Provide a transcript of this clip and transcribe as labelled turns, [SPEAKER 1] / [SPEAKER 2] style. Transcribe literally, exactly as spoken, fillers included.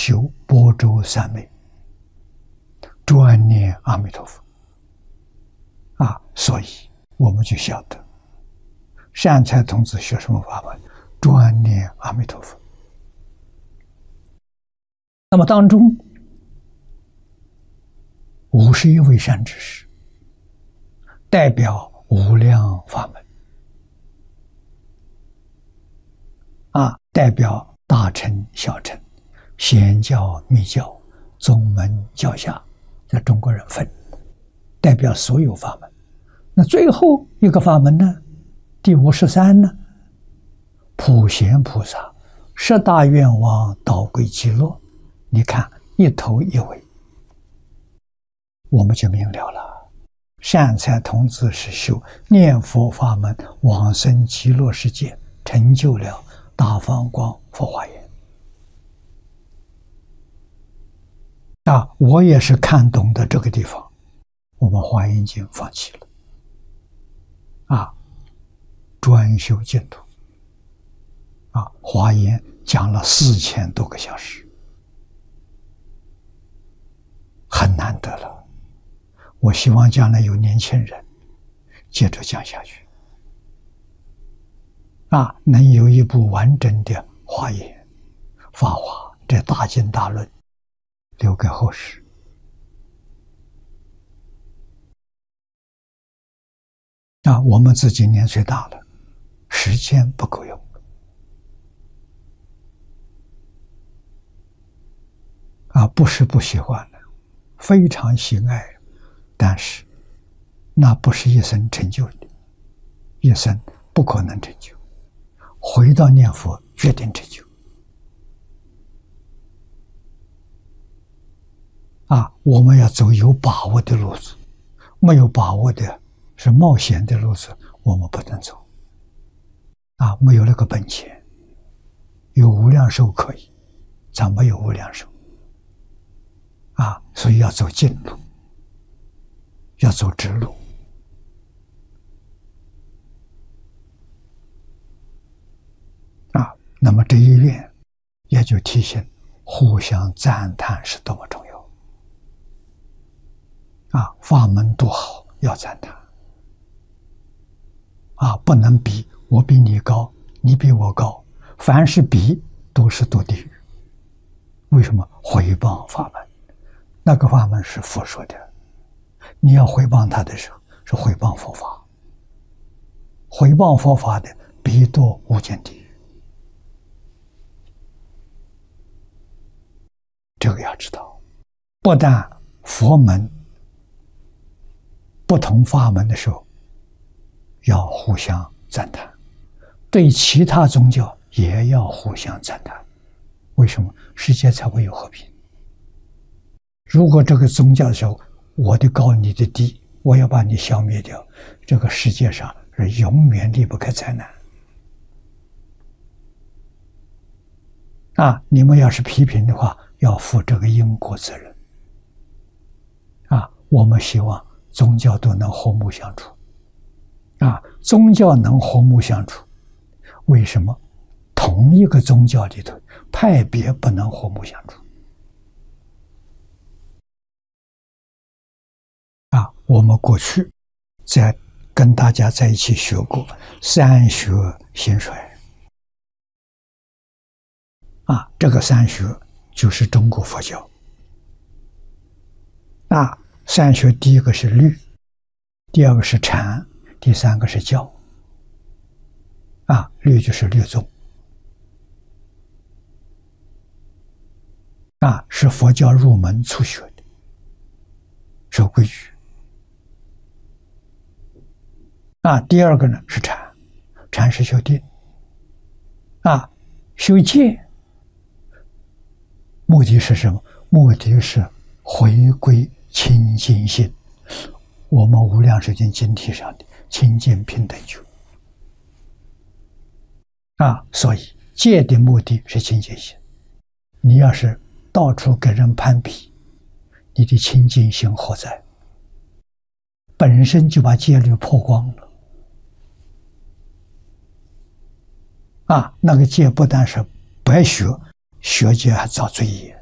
[SPEAKER 1] 修般舟三昧，专念阿弥陀佛。啊，所以我们就晓得，善财童子学什么法门？专念阿弥陀佛。那么当中五十一位善知识，代表无量法门，啊，代表大乘、小乘、显教、密教、宗门、教下，在中国人分，代表所有法门。那最后一个法门呢？第五十三呢？普贤菩萨十大愿望导归极乐。你看一头一尾，我们就明了了。善财童子是修念佛法门往生极乐世界，成就了大放光佛华严。啊，我也是看懂的这个地方，我们华严经放弃了。啊，专修净土。啊，华严讲了四千多个小时，很难得了。我希望将来有年轻人接着讲下去，啊，能有一部完整的华严、法华这大经大论留给后世。啊，我们自己年岁大了，时间不够用。啊，不是不喜欢的，非常喜爱，但是那不是一生成就的，一生不可能成就。回到念佛，决定成就。啊，我们要走有把握的路子，没有把握的是冒险的路子，我们不能走。啊，没有那个本钱，有无量寿可以，咱没有无量寿。啊，所以要走近路，要走直路。啊，那么这一愿也就提醒互相赞叹是多么重要。啊，法门多好，要赞叹。啊，不能比，我比你高，你比我高，凡是比都是堕地狱。为什么？毁谤法门。那个法门是佛说的，你要毁谤他的时候，是毁谤佛法。毁谤佛法的，必堕无间地狱。这个要知道，不但佛门不同法门的时候要互相赞叹，对其他宗教也要互相赞叹。为什么？世界才会有和平。如果这个宗教的时候，我的高你的低，我要把你消灭掉，这个世界上是永远离不开灾难。啊，你们要是批评的话，要负这个因果责任。啊，我们希望宗教都能和睦相处。啊，宗教能和睦相处，为什么同一个宗教里头派别不能和睦相处？啊，我们过去在跟大家在一起学过三学兴衰。啊，这个三学就是中国佛教。啊，三学第一个是律，第二个是禅，第三个是教。啊，律就是律宗。啊，是佛教入门初学的，守规矩。啊，第二个呢是禅，禅是修定。啊，修戒，目的是什么？目的是回归清净心。我们无量寿经经题上的清净平等觉。啊，所以戒的目的是清净心。你要是到处跟人攀比，你的清净心何在？本身就把戒律破光了。啊，那个戒不但是白学，学戒还造罪业。